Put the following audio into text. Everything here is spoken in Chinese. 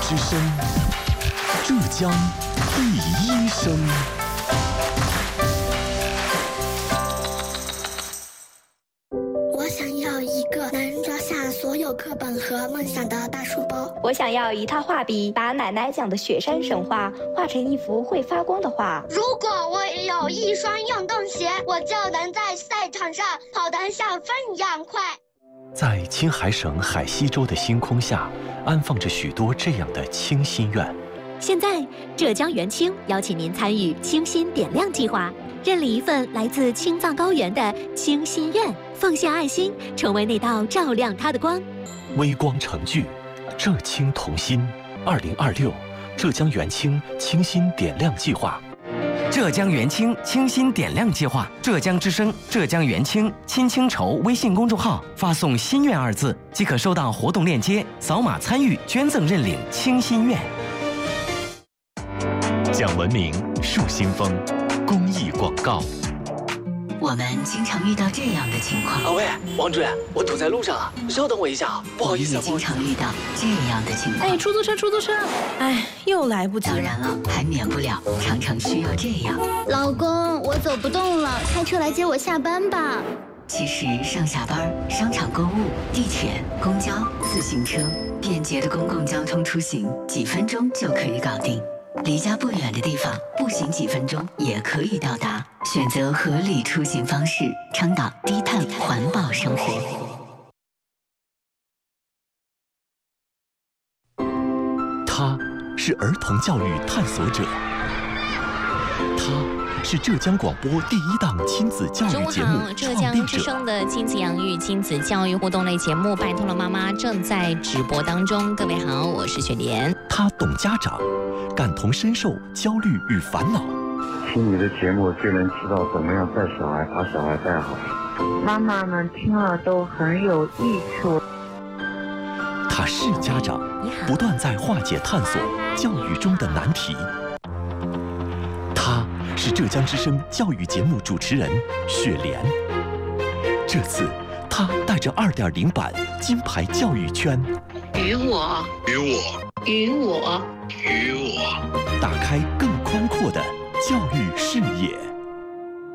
之声，浙江第一声。 我想要一个能装下所有课本和梦想的大书包。 我想要一套画笔，把奶奶讲的雪山神话画成一幅会发光的画。 如果我也有一双运动鞋，我就能在赛场上跑得像风一样快。 在青海省海西州的星空下，安放着许多这样的清心愿。 现在，浙江元清邀请您参与清心点亮计划，认领一份来自青藏高原的清心愿，奉献爱心，成为那道照亮它的光。 微光成炬，浙青同心。2026浙江元清清心点亮计划。 浙江元清清心点亮计划，浙江之声、浙江元清亲清筹微信公众号发送“心愿”2字，即可收到活动链接，扫码参与捐赠认领清心愿。 讲文明树新风，公益广告。 我们经常遇到这样的情况。 喂，王主任，我堵在路上了，稍等我一下，不好意思。 也经常遇到这样的情况。 哎，出租车，哎，又来不及了。 当然了，还免不了常常需要这样。 老公，我走不动了，开车来接我下班吧。 其实上下班、商场购物、地铁、公交、自行车，便捷的公共交通出行，几分钟就可以搞定。离家不远的地方，步行几分钟也可以到达。选择合理出行方式，倡导低碳环保生活。 他是儿童教育探索者，他是浙江广播第1档亲子教育节目浙江之声的亲子养育、亲子教育互动类节目《拜托了妈妈》正在直播当中。各位好，我是雪莲。 他懂家长，感同身受焦虑与烦恼。 听你的节目就能知道怎么样带小孩，把小孩带好。 妈妈们听了都很有益处。 他是家长，不断在化解探索教育中的难题。他是浙江之声教育节目主持人雪莲。这次他带着2.0版金牌教育圈， 与我打开更宽阔的教育视野。